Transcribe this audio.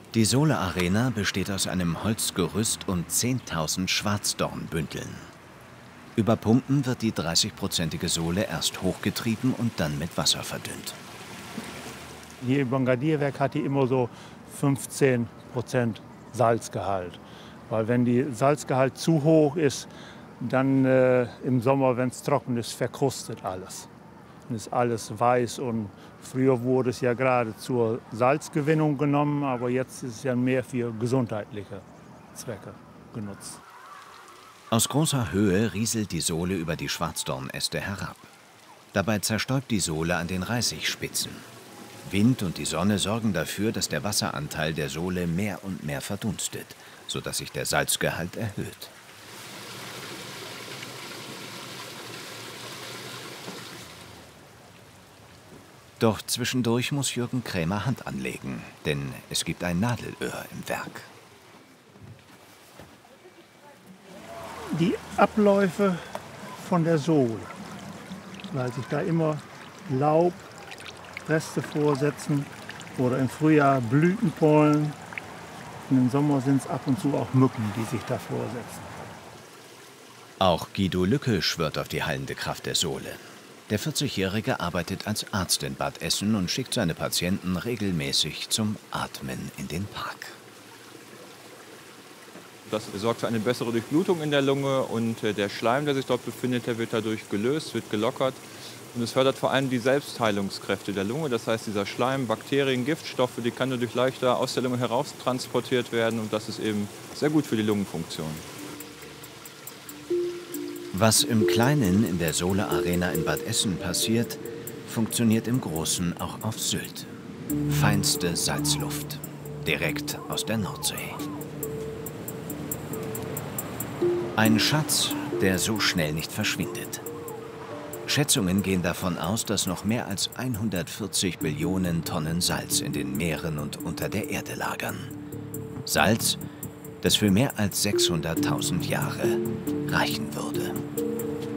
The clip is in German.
Die Sohle Arena besteht aus einem Holzgerüst und 10.000 Schwarzdornbündeln. Über Pumpen wird die 30-prozentige Sohle erst hochgetrieben und dann mit Wasser verdünnt. Hier im Bangadierwerk hat die immer so 15% Salzgehalt. Weil wenn die Salzgehalt zu hoch ist, dann im Sommer, wenn es trocken ist, verkrustet alles. Dann ist alles weiß und früher wurde es ja gerade zur Salzgewinnung genommen, aber jetzt ist es ja mehr für gesundheitliche Zwecke genutzt. Aus großer Höhe rieselt die Sohle über die Schwarzdornäste herab. Dabei zerstäubt die Sohle an den Reisigspitzen. Wind und die Sonne sorgen dafür, dass der Wasseranteil der Sohle mehr und mehr verdunstet, sodass sich der Salzgehalt erhöht. Doch zwischendurch muss Jürgen Krämer Hand anlegen, denn es gibt ein Nadelöhr im Werk. Die Abläufe von der Sohle, weil sich da immer Laubreste vorsetzen oder im Frühjahr Blütenpollen. Und im Sommer sind es ab und zu auch Mücken, die sich da vorsetzen. Auch Guido Lücke schwört auf die heilende Kraft der Sohle. Der 40-Jährige arbeitet als Arzt in Bad Essen und schickt seine Patienten regelmäßig zum Atmen in den Park. Das sorgt für eine bessere Durchblutung in der Lunge und der Schleim, der sich dort befindet, der wird dadurch gelöst, wird gelockert. Und es fördert vor allem die Selbstheilungskräfte der Lunge. Das heißt, dieser Schleim, Bakterien, Giftstoffe, die kann dadurch leichter aus der Lunge heraus transportiert werden. Und das ist eben sehr gut für die Lungenfunktion. Was im Kleinen in der Sohle Arena in Bad Essen passiert, funktioniert im Großen auch auf Sylt. Feinste Salzluft, direkt aus der Nordsee. Ein Schatz, der so schnell nicht verschwindet. Schätzungen gehen davon aus, dass noch mehr als 140 Billionen Tonnen Salz in den Meeren und unter der Erde lagern. Salz, das für mehr als 600.000 Jahre reichen würde.